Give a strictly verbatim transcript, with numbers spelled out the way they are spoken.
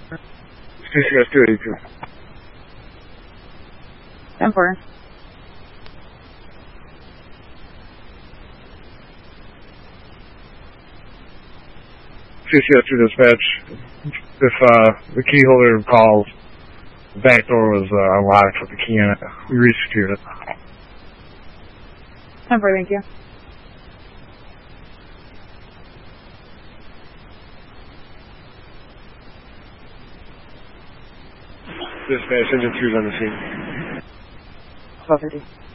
C C S two eighty-two. ten four. C C S two dispatch. If uh, the key holder calls, the back door was uh, unlocked with the key in it. We resecured it. ten four, thank you. Dispatch, engine two's on the scene. twelve fifty.